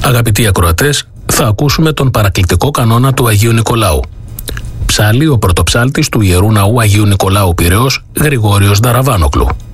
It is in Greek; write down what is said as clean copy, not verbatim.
Αγαπητοί ακροατές, θα ακούσουμε τον παρακλητικό κανόνα του Αγίου Νικολάου. Ψάλλει ο πρωτοψάλτης του Ιερού Ναού Αγίου Νικολάου Πειραιώς, Γρηγόριος Δαραβάνοκλου.